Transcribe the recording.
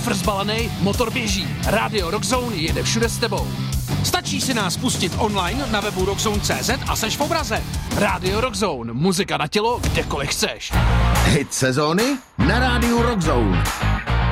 kufr zbalený, motor běží. Radio Rockzone jede všude s tebou. Stačí si nás pustit online na webu rockzone.cz a seš v obraze. Radio Rockzone, muzika na tělo, kdekoliv chceš. Hit sezóny na rádiu Rockzone.